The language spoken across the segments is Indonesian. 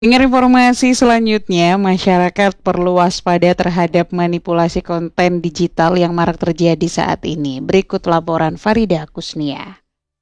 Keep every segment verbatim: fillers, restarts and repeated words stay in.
Dengar informasi selanjutnya, masyarakat perlu waspada terhadap manipulasi konten digital yang marak terjadi saat ini. Berikut laporan Farida Kusnia.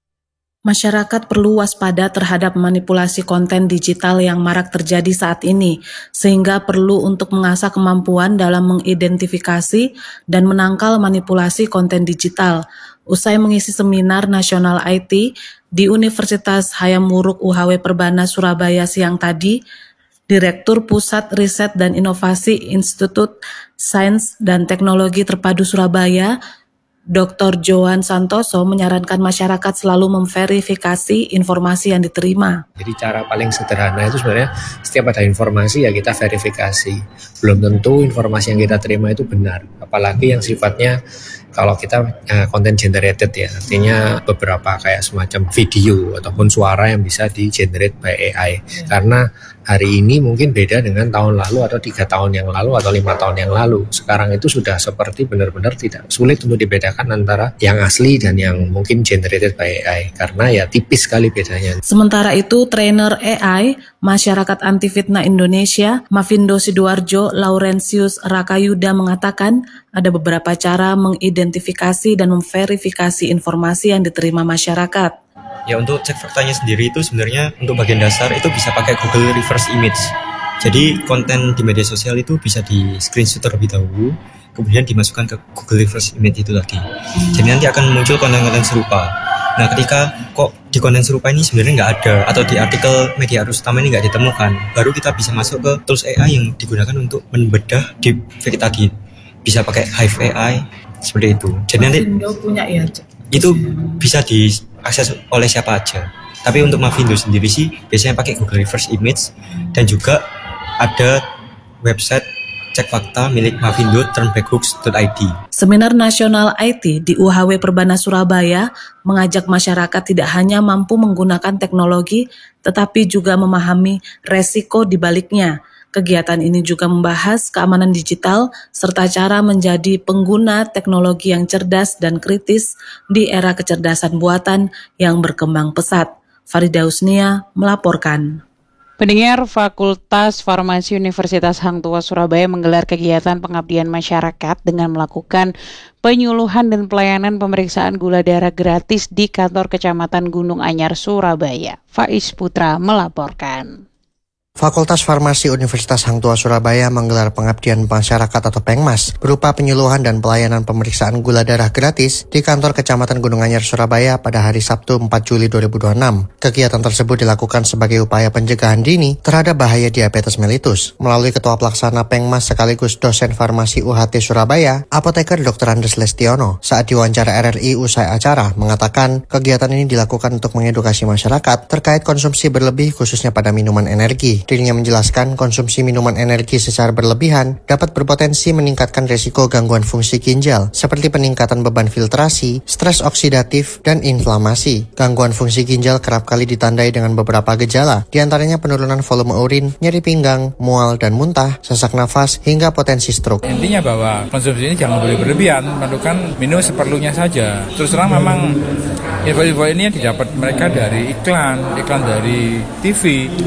Masyarakat perlu waspada terhadap manipulasi konten digital yang marak terjadi saat ini, sehingga perlu untuk mengasah kemampuan dalam mengidentifikasi dan menangkal manipulasi konten digital. Usai mengisi seminar nasional I T di Universitas Hayam Wuruk U H W Perbana Surabaya siang tadi, Direktur Pusat Riset dan Inovasi Institut Sains dan Teknologi Terpadu Surabaya, Doktor Johan Santoso menyarankan masyarakat selalu memverifikasi informasi yang diterima. Jadi cara paling sederhana itu sebenarnya setiap ada informasi ya kita verifikasi. Belum tentu informasi yang kita terima itu benar. Apalagi yang sifatnya kalau kita eh, content generated ya, artinya beberapa kayak semacam video ataupun suara yang bisa di generate by A I. Ya. Karena hari ini mungkin beda dengan tahun lalu atau tiga tahun yang lalu atau lima tahun yang lalu. Sekarang itu sudah seperti benar-benar tidak sulit untuk dibedakan antara yang asli dan yang mungkin generated by A I. Karena ya tipis sekali bedanya. Sementara itu, trainer A I Masyarakat Anti Fitnah Indonesia, Mavindo Sidoarjo Laurentius Rakayuda mengatakan ada beberapa cara mengidentifikasi dan memverifikasi informasi yang diterima masyarakat. Ya, untuk cek faktanya sendiri itu sebenarnya untuk bagian dasar itu bisa pakai Google Reverse Image. Jadi konten di media sosial itu bisa di screenshot terlebih dahulu, kemudian dimasukkan ke Google Reverse Image itu tadi. Jadi nanti akan muncul konten-konten serupa. Nah, ketika kok di konten serupa ini sebenarnya nggak ada, atau di artikel media arus utama ini nggak ditemukan, baru kita bisa masuk ke tools A I yang digunakan untuk membedah deepfake tadi. Bisa pakai Hive A I, seperti itu. Jadi nanti punya ya, itu bisa diakses oleh siapa aja. Tapi untuk Mavindo sendiri sih biasanya pakai Google Reverse Image, dan juga ada website cek fakta milik mavindo turnbackhooks dot I D. Seminar Nasional I T di U H W Perbana Surabaya mengajak masyarakat tidak hanya mampu menggunakan teknologi, tetapi juga memahami resiko di baliknya. Kegiatan ini juga membahas keamanan digital serta cara menjadi pengguna teknologi yang cerdas dan kritis di era kecerdasan buatan yang berkembang pesat. Farida Kusnia melaporkan. Pendengar, Fakultas Farmasi Universitas Hang Tuah Surabaya menggelar kegiatan pengabdian masyarakat dengan melakukan penyuluhan dan pelayanan pemeriksaan gula darah gratis di kantor Kecamatan Gunung Anyar, Surabaya. Faiz Putra melaporkan. Fakultas Farmasi Universitas Hang Tuah Surabaya menggelar pengabdian masyarakat atau Pengmas berupa penyuluhan dan pelayanan pemeriksaan gula darah gratis di kantor Kecamatan Gunung Anyar, Surabaya pada hari Sabtu empat Juli dua ribu dua puluh enam. Kegiatan tersebut dilakukan sebagai upaya pencegahan dini terhadap bahaya diabetes mellitus. Melalui Ketua Pelaksana Pengmas sekaligus dosen farmasi U H T Surabaya, Apoteker Doktor Andes Lestiono, saat diwawancara R R I usai acara, mengatakan kegiatan ini dilakukan untuk mengedukasi masyarakat terkait konsumsi berlebih khususnya pada minuman energi. Dirinya menjelaskan konsumsi minuman energi secara berlebihan dapat berpotensi meningkatkan risiko gangguan fungsi ginjal seperti peningkatan beban filtrasi, stres oksidatif, dan inflamasi. Gangguan fungsi ginjal kerap kali ditandai dengan beberapa gejala, diantaranya penurunan volume urin, nyeri pinggang, mual dan muntah, sesak nafas, hingga potensi stroke. Intinya bahwa konsumsi ini jangan boleh berlebihan, menentukan minum seperlunya saja. Terus terang memang info-info ini yang didapat mereka dari iklan, iklan dari T V,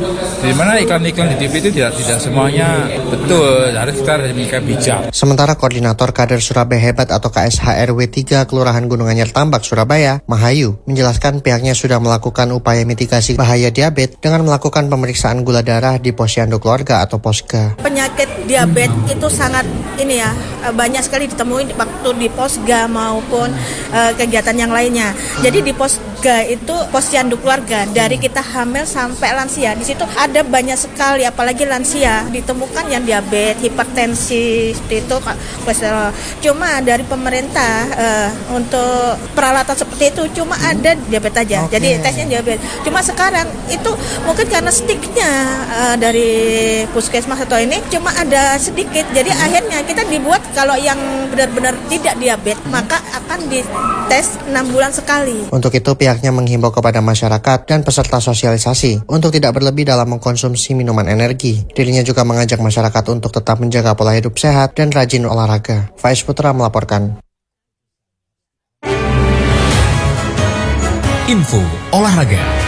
di mana iklan-iklan di T V itu tidak tidak semuanya betul, harus kita menyikapi bijak. Sementara Koordinator Kader Surabaya Hebat atau K S H R W tiga Kelurahan Gunung Anyar Tambak, Surabaya, Mahayu, menjelaskan pihaknya sudah melakukan upaya mitigasi bahaya diabetes dengan melakukan pemeriksaan gula darah di Posyandu Keluarga atau Posga. Penyakit diabetes itu sangat ini ya, banyak sekali ditemui waktu di Posga maupun uh, kegiatan yang lainnya. Jadi di Posga itu Posyandu Keluarga, dari kita hamil sampai lansia. Di situ ada banyak sekali, apalagi lansia, ditemukan yang diabetes, hipertensi, itu kolesterol. Cuma dari pemerintah uh, untuk peralatan seperti itu cuma ada diabetes aja. Okay. Jadi tesnya diabetes. Cuma sekarang itu mungkin karena sedikitnya uh, dari puskesmas atau ini cuma ada sedikit. Jadi hmm. akhirnya kita dibuat kalau yang benar-benar tidak diabetes hmm. maka akan dites enam bulan sekali. Untuk itu pihaknya menghimbau kepada masyarakat dan peserta sosialisasi untuk tidak berlebih dalam mengkonsumsi minuman energi. Dirinya juga mengajak masyarakat untuk tetap menjaga pola hidup sehat dan rajin olahraga. Faiz Putra melaporkan. Info olahraga.